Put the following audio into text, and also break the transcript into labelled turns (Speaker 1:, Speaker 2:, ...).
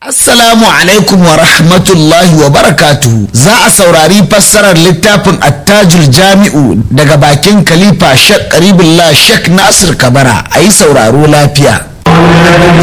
Speaker 1: Assalamu alaikum wa rahmatullahi wa barakatuhu. Za a saurari fassarar littafin Attajul Jami'u daga bakin Khalifa Sheikh Qaribullah Sheikh Nasir Kabara. A yi sauraro lafiya.